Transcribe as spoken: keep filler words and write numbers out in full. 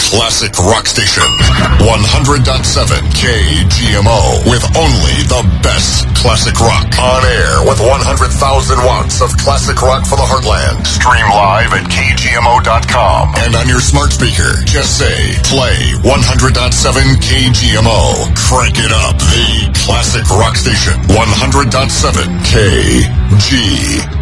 classic rock station. one hundred point seven K G M O with only the best classic rock. On air with one hundred thousand watts of classic rock for the heartland. Stream live at K G M O dot com. And on your smart speaker, just say, play one hundred point seven K G M O. Crank it up. The classic rock station. one hundred point seven K G